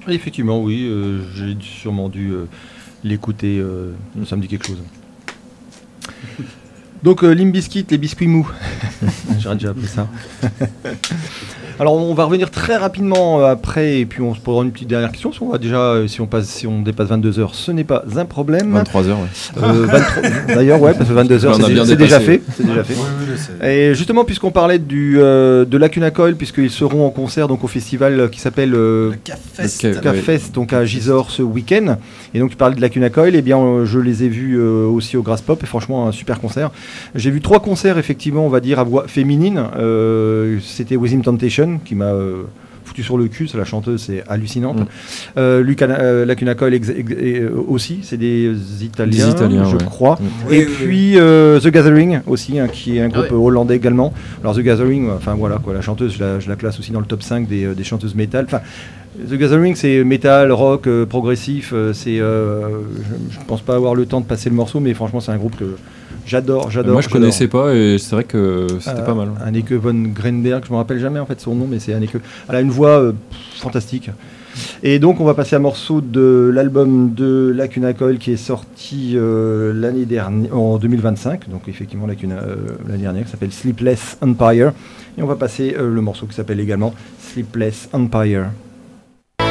Effectivement, oui, j'ai sûrement dû l'écouter, ça me dit quelque chose. Donc Limp Bizkit, les biscuits mous, j'aurais déjà appelé ça. Alors on va revenir très rapidement après et puis on se posera une petite dernière question. Si on va déjà, si on dépasse 22h, ce n'est pas un problème. 23h, ouais. 23, d'ailleurs, ouais, parce que 22h, c'est déjà fait. C'est déjà fait. Oui, Et justement, puisqu'on parlait de Lacuna Coil, puisqu'ils seront en concert donc, au festival qui s'appelle le CAFest. CAFest, donc à Gisors ce week-end. Et donc tu parlais de Lacuna Coil, et bien je les ai vus aussi au Grass Pop, et franchement un super concert. J'ai vu 3 concerts effectivement, on va dire à voix féminine. C'était Within Temptation qui m'a foutu sur le cul, c'est la chanteuse, c'est hallucinante. Lacuna Coil aussi, c'est des Italiens, je crois. Et puis The Gathering aussi, qui est un groupe hollandais également. Alors The Gathering, enfin voilà quoi, la chanteuse, je la classe aussi dans le top 5 des chanteuses métal. Enfin, The Gathering, c'est métal, rock, progressif. Je pense pas avoir le temps de passer le morceau, mais franchement, c'est un groupe que j'adore. Moi, je connaissais pas et c'est vrai que c'était pas mal. Anneke von Grenberg, je me rappelle jamais en fait son nom, mais c'est Anneke. Elle a une voix fantastique. Et donc, on va passer à un morceau de l'album de Lacuna Coil qui est sorti l'année dernière, en 2025. Donc, effectivement, l'année dernière, qui s'appelle Sleepless Empire. Et on va passer le morceau qui s'appelle également Sleepless Empire.